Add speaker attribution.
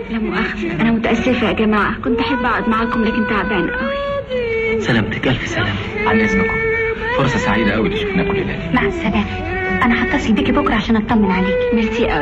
Speaker 1: لا مؤاخذة، أنا متأسفة يا جماعة، كنت أحب أقعد معاكم لكن تعبانة قوي.
Speaker 2: سلامتك، ألف سلامة. عن إذنكم، فرصة سعيدة قوي اللي شفناكم الليلة دي.
Speaker 1: مع السلامة. أنا هتصل بيكي بكرة عشان أطمن عليكي. ميرسي قوي.